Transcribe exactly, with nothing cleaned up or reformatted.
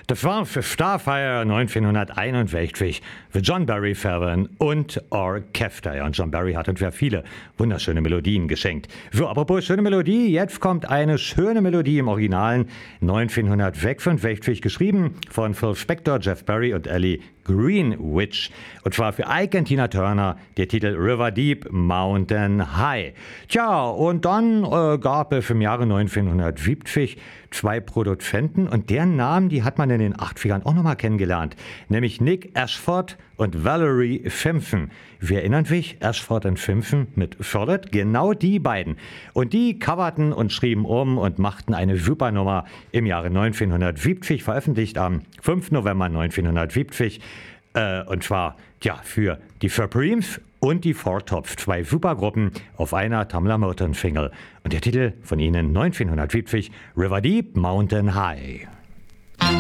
Das war für Starfire neunzehnhunderteinundsechzig für John Barry Fervern und Orchester. Ja, und John Barry hat uns ja viele wunderschöne Melodien geschenkt. So, apropos schöne Melodie, jetzt kommt eine schöne Melodie im Originalen neunzehnhundertsechsundsechzig, geschrieben von Phil Spector, Jeff Barry und Ellie Greenwich. Und zwar für Ike und Tina Turner, der Titel River Deep, Mountain High. Tja, und dann äh, gab es im Jahre neunzehnhundertsiebzig zwei Produzenten und deren Namen, die hat man in den achtzigern auch nochmal kennengelernt, nämlich Nick Ashford und Valerie Simpson. Wir erinnern sich, Ashford und Simpson mit Charlotte, genau die beiden. Und die coverten und schrieben um und machten eine Supernummer im Jahre neunzehnhundertsiebzig, veröffentlicht am fünften November neunzehnhundertsiebzig. Äh, und zwar ja, für die Supremes und die Four Tops, zwei Supergruppen auf einer Tamla Motown Single. Und der Titel von ihnen neunzehnhundertsiebzig, River Deep, Mountain High.